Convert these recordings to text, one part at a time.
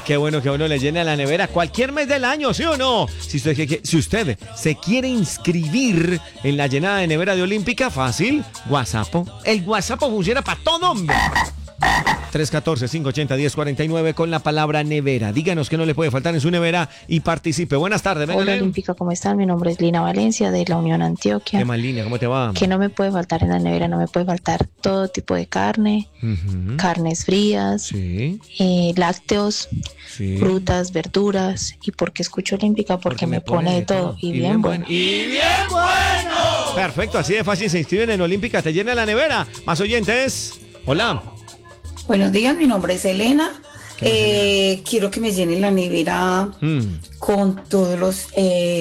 qué bueno que uno le llene a la nevera cualquier mes del año, ¿sí o no? Si usted se quiere inscribir en la llenada de nevera de Olímpica, fácil, WhatsApp. El WhatsApp funciona para todo, hombre. 314-580-1049 con la palabra nevera. Díganos qué no le puede faltar en su nevera y participe. Buenas tardes. Hola Olímpica, ¿cómo están? Mi nombre es Lina Valencia de la Unión Antioquia. ¿Qué más, Lina? ¿Cómo te va? Que no me puede faltar en la nevera, no me puede faltar todo tipo de carne, carnes frías, Sí. Lácteos, Sí. frutas, verduras. ¿Y por qué escucho Olímpica? Porque me pone de todo y bien bueno. Y bien bueno. Perfecto, así de fácil se inscriben en Olímpica. Te llena la nevera. Más oyentes. Hola. Buenos días, mi nombre es Elena. Quiero que me llenen la nevera con todos los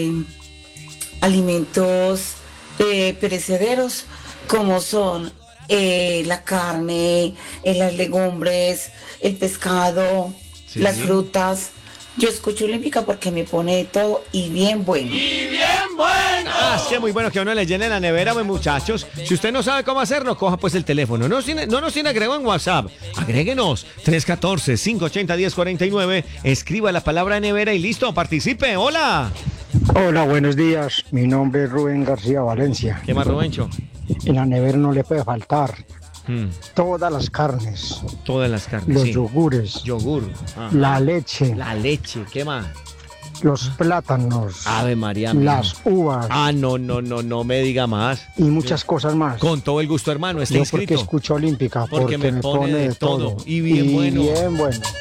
alimentos perecederos, como son la carne, las legumbres, el pescado, Sí. las frutas. Yo escucho Olímpica porque me pone de todo y bien bueno. Ah, sí, muy bueno que a uno le llene la nevera, pues, muchachos. Si usted no sabe cómo hacerlo, coja pues el teléfono. No nos tiene agregado en WhatsApp. Agréguenos 314-580-1049. Escriba la palabra nevera y listo, participe. Hola. Hola, buenos días. Mi nombre es Rubén García Valencia. ¿Qué más, Rubencho? En la nevera no le puede faltar todas las carnes, Todas las carnes. los sí. yogures, Yogur. Ajá. la leche, La leche. ¿Qué más? los plátanos, Ave María. las uvas Ah, no me diga más. y muchas cosas más. Con todo el gusto, hermano. Está Yo porque inscrito. escucho Olímpica, porque me pone de todo Y bien bueno. bien bueno.